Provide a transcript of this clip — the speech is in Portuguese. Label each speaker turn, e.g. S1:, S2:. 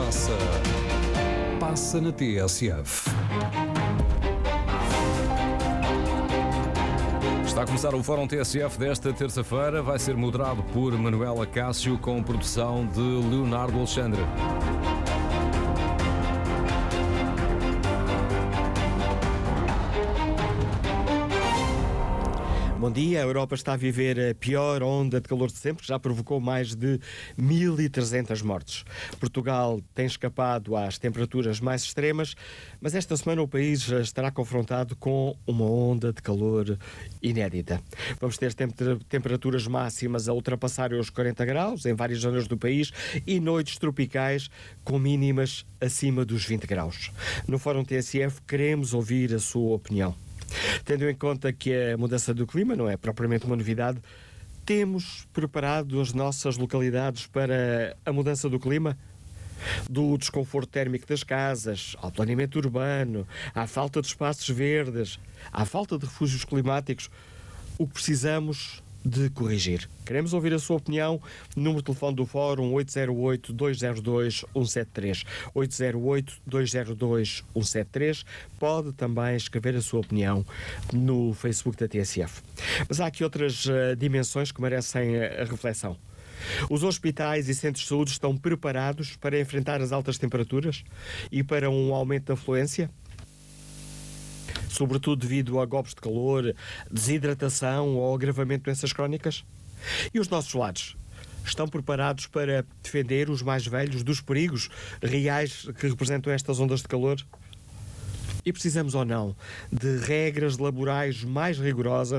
S1: Passa na TSF. Está a começar o Fórum TSF desta terça-feira. Vai ser moderado por Manuela Cássio, com produção de Leonardo Alexandre.
S2: Bom dia. A Europa está a viver a pior onda de calor de sempre, que já provocou mais de 1.300 mortes. Portugal tem escapado às temperaturas mais extremas, mas esta semana o país estará confrontado com uma onda de calor inédita. Vamos ter temperaturas máximas a ultrapassar os 40 graus em várias zonas do país e noites tropicais com mínimas acima dos 20 graus. No Fórum TSF queremos ouvir a sua opinião. Tendo em conta que a mudança do clima não é propriamente uma novidade, temos preparado as nossas localidades para a mudança do clima? Do desconforto térmico das casas, ao planeamento urbano, à falta de espaços verdes, à falta de refúgios climáticos, o que precisamos de corrigir. Queremos ouvir a sua opinião. Número de telefone do Fórum 808-202-173. 808-202-173. Pode também escrever a sua opinião no Facebook da TSF. Mas há aqui outras dimensões que merecem a reflexão. Os hospitais e centros de saúde estão preparados para enfrentar as altas temperaturas e para um aumento da afluência? Sobretudo devido a golpes de calor, desidratação ou agravamento de doenças crónicas? E os nossos lares estão preparados para defender os mais velhos dos perigos reais que representam estas ondas de calor? E precisamos ou não de regras laborais mais rigorosas